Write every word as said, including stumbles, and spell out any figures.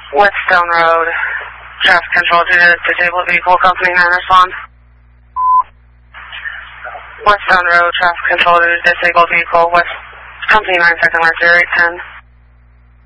Whetstone Road, traffic control due to disabled vehicle, company nine respond. Whetstone Road, traffic control due to disabled vehicle, West, company nine second left zero eight ten.